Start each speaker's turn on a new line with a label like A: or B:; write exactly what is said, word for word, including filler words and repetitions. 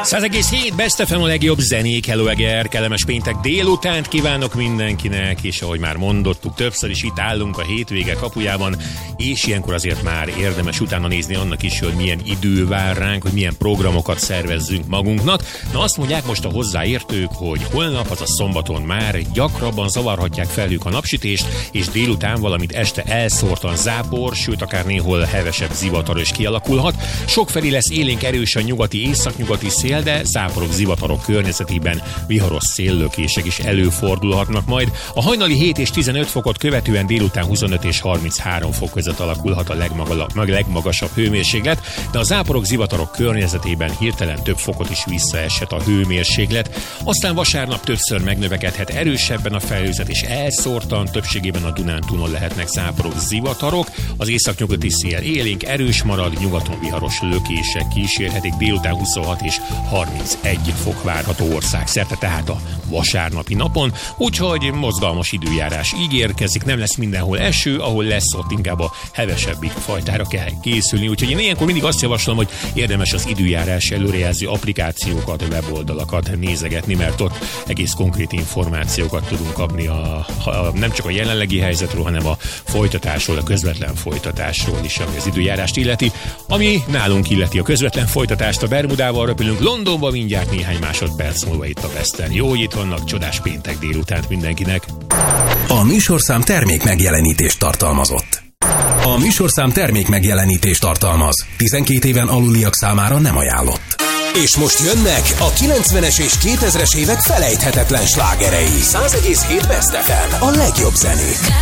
A: száz egész hét Best ef em a legjobb zenék. Hello Eger, kellemes péntek délutánt kívánok mindenkinek, és ahogy már mondottuk többször is, itt állunk a hétvége kapujában, és ilyenkor azért már érdemes utána nézni annak is, hogy milyen idő vár ránk, hogy milyen programokat szervezzünk magunknak. Na azt mondják most a hozzáértők, hogy holnap, azaz szombaton már gyakrabban zavarhatják felük a napsütést, és délután, valamint este elszórtan zápor, sőt akár néhol hevesebb zivatar is kialakulhat. Sokfelé lesz élénk erős a nyugati északnyugati szél, de záporok, zivatarok környezetében viharos széllökések is előfordulhatnak majd. A hajnali hét és tizenöt fokot követően délután huszonöt és harminchárom fok között alakulhat a legmagala, legmagasabb hőmérséklet, de a záporok, zivatarok környezetében hirtelen több fokot is visszaeshet a hőmérséklet. Aztán vasárnap többször megnövekedhet erősebben a felhőzet, és elszórtan többségében a Dunántúlon lehetnek záporok, zivatarok. Az északnyugati szél élénk erős marad, nyugaton viharos lökések kísérhetik, délután huszonhat és harmincegy fok várható országszerte, tehát a vasárnapi napon, úgyhogy mozgalmas időjárás ígérkezik, nem lesz mindenhol eső, ahol lesz, ott inkább a hevesebbik fajtára kell készülni, úgyhogy én ilyenkor mindig azt javaslom, hogy érdemes az időjárás előrejelző applikációkat, weboldalakat nézegetni, mert ott egész konkrét információkat tudunk kapni a, a, nem csak a jelenlegi helyzetről, hanem a folytatásról, a közvetlen folytatásról is, ami az időjárást illeti. Ami nálunk illeti a közvetlen folytatást, a Bermudával röpülünk Londonba mindjárt néhány másodperc múlva itt a Westen. Jó, hogy itt vannak, csodás péntek délutánt mindenkinek.
B: A műsorszám termék megjelenítést tartalmazott. A műsorszám termék megjelenítést tartalmaz. tizenkét éven aluliak számára nem ajánlott. És most jönnek a kilencvenes és kétezres évek felejthetetlen slágerei. száz egész hét Best ef em, a legjobb zenék.